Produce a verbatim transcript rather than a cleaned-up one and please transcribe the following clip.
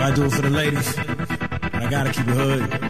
Gotta do it for the ladies. I gotta keep it hood.